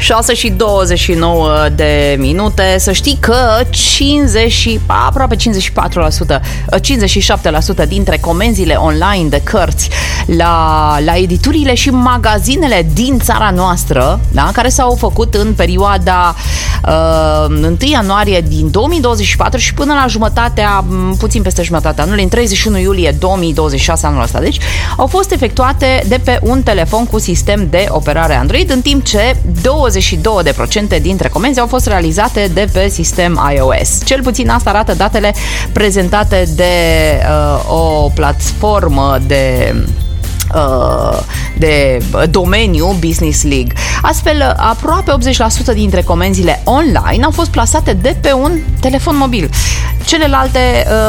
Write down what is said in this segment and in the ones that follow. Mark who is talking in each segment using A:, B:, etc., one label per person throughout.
A: 6:29 de minute. Să știi că aproape 54%, 57% dintre comenzile online de cărți la editurile și magazinele din țara noastră, da, care s-au făcut în perioada 1 ianuarie din 2024 și până la puțin peste jumătatea anului, în 31 iulie 2026 anul ăsta. Deci au fost efectuate de pe un telefon cu sistem de operare Android, în timp ce 22% dintre comenzi au fost realizate de pe sistem iOS. Cel puțin asta arată datele prezentate de o platformă de domeniu Business League. Astfel, aproape 80% dintre comenzile online au fost plasate de pe un telefon mobil. Celelalte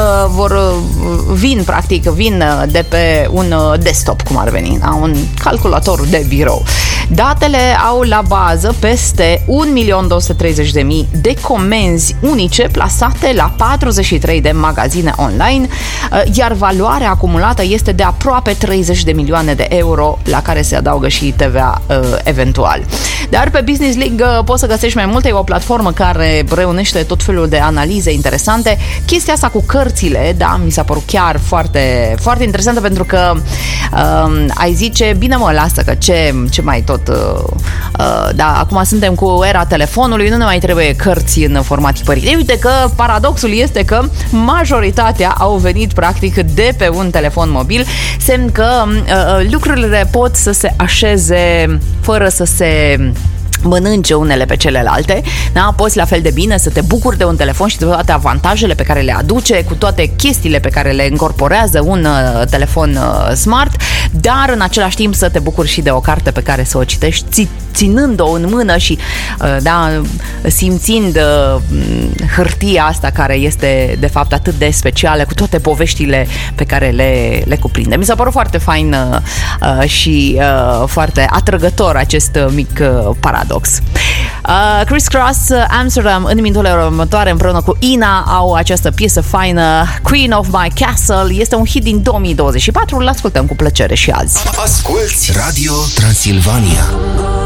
A: vin de pe un desktop, cum ar veni, un calculator de birou. Datele au la bază peste 1.230.000 de comenzi unice plasate la 43 de magazine online, iar valoarea acumulată este de aproape 30 de milioane de euro, la care se adaugă și TVA eventual. Dar pe Business League poți să găsești mai multe, e o platformă care reunește tot felul de analize interesante. Chestia asta cu cărțile, da, mi s-a părut chiar foarte, foarte interesantă, pentru că ai zice, bine mă, lasă că ce mai tot da, acum suntem cu era telefonului, nu ne mai trebuie cărți în format tipărit. Uite că paradoxul este că majoritatea au venit practic de pe un telefon mobil, semn că lucrurile pot să se așeze fără să se mănânce unele pe celelalte, da? Poți la fel de bine să te bucuri de un telefon și de toate avantajele pe care le aduce, cu toate chestiile pe care le încorporează un telefon smart, dar în același timp să te bucuri și de o carte pe care să o citești ținând-o în mână și da, simțind hârtia asta care este de fapt atât de specială, cu toate poveștile pe care le cuprinde. Mi s-a părut foarte fain și foarte atrăgător acest mic paradox. Criss Cross Amsterdam în minutele următoare împreună cu Ina au această piesă faină, Queen of My Castle. Este un hit din 2024, îl ascultăm cu plăcere și azi.
B: Asculți Radio Transilvania.